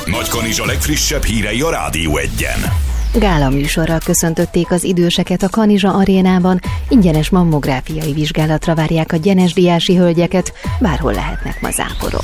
Nagykanizsa legfrissebb hírei a Rádió 1-en. Gála műsorral köszöntötték az időseket a Kanizsa arénában. Ingyenes mammográfiai vizsgálatra várják a gyenesdiási hölgyeket, bárhol lehetnek ma záporok.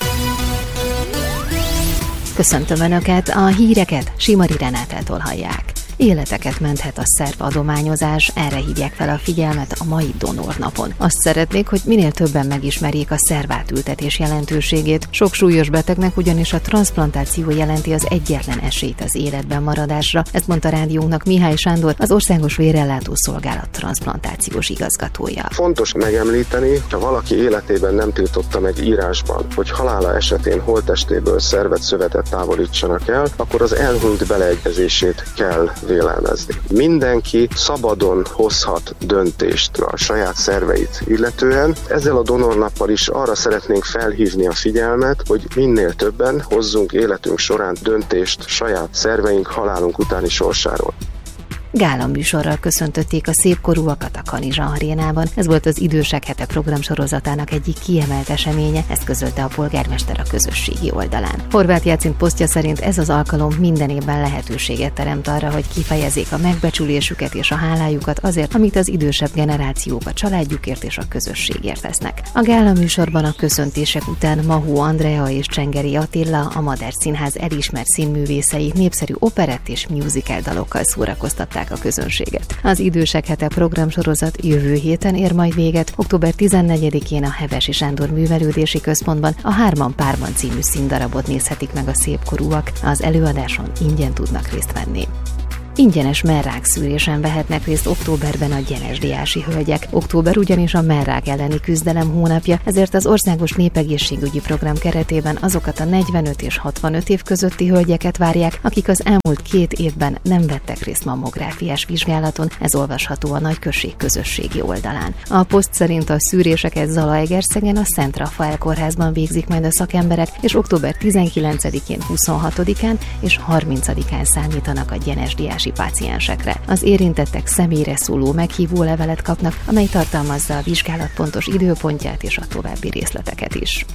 Köszöntöm Önöket, a híreket Simari Renátától hallják. Életeket menthet a szervadományozás, erre hívják fel a figyelmet a mai donornapon. Azt szeretnék, hogy minél többen megismerjék a szervátültetés jelentőségét. Sok súlyos betegnek ugyanis a transzplantáció jelenti az egyetlen esélyt az életben maradásra. Ezt mondta rádiónknak Mihály Sándor, az Országos Vérellátó Szolgálat transzplantációs igazgatója. Fontos megemlíteni, ha valaki életében nem tiltotta meg írásban, hogy halála esetén holttestéből szervet, szövetet távolítsanak el, akkor az elhunyt beleegyezését kell vélelmezni. Mindenki szabadon hozhat döntést a saját szerveit illetően. Ezzel a donornappal is arra szeretnénk felhívni a figyelmet, hogy minél többen hozzunk életünk során döntést saját szerveink halálunk utáni sorsáról. Gála műsorral köszöntötték a szépkorúakat a Kanizsa arénában. Ez volt az Idősek hete programsorozatának egyik kiemelt eseménye, ezt közölte a polgármester a közösségi oldalán. Horváth Jácint posztja szerint ez az alkalom minden évben lehetőséget teremt arra, hogy kifejezzék a megbecsülésüket és a hálájukat azért, amit az idősebb generációk a családjukért és a közösségért tesznek. A gála műsorban a köszöntések után Mahó Andrea és Csengeri Attila, a Madách Színház elismert színművészei népszerű operett és musical dalokkal szórakoztatták a közönséget. Az Idősek hete programsorozat jövő héten ér majd véget, október 14-én a Hevesi Sándor Művelődési Központban a Hárman párban című színdarabot nézhetik meg a szépkorúak, az előadáson ingyen tudnak részt venni. Ingyenes mellrákszűrésen vehetnek részt októberben a gyenesdiási hölgyek. Október ugyanis a mellrák elleni küzdelem hónapja, ezért az Országos Népegészségügyi Program keretében azokat a 45 és 65 év közötti hölgyeket várják, akik az elmúlt 2 évben nem vettek részt mammográfiás vizsgálaton, ez olvasható a Nagyközség közösségi oldalán. A poszt szerint a szűréseket Zalaegerszegen a Szent Rafael kórházban végzik majd a szakemberek, és október 19-én, 26-án és 30-án számítanak a gyenesdiási páciensekre. Az érintettek személyre szóló meghívó levelet kapnak, amely tartalmazza a vizsgálat pontos időpontját és a további részleteket is.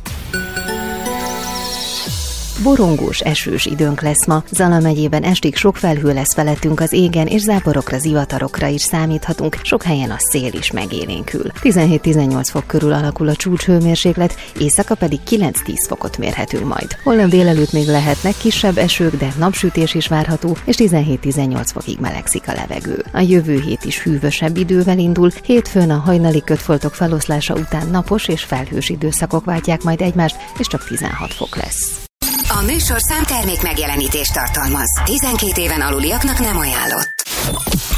Borongós, esős időnk lesz ma. Zala megyében estig sok felhő lesz felettünk az égen, és záporokra, zivatarokra is számíthatunk, sok helyen a szél is megélénkül. 17-18 fok körül alakul a csúcshőmérséklet, éjszaka pedig 9-10 fokot mérhetünk majd. Holnap délelőtt még lehetnek kisebb esők, de napsütés is várható, és 17-18 fokig melegszik a levegő. A jövő hét is hűvösebb idővel indul, hétfőn a hajnali kötfoltok feloszlása után napos és felhős időszakok váltják majd egymást, és csak 16 fok lesz. A műsorszám termék megjelenítést tartalmaz. 12 éven aluliaknak nem ajánlott.